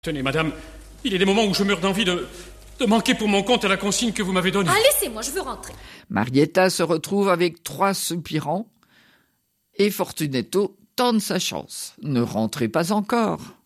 Tenez, madame, il y a des moments où je meurs d'envie de manquer pour mon compte à la consigne que vous m'avez donnée. Ah, laissez-moi, je veux rentrer. Marietta se retrouve avec 3 soupirants et Fortunetto tente sa chance. Ne rentrez pas encore.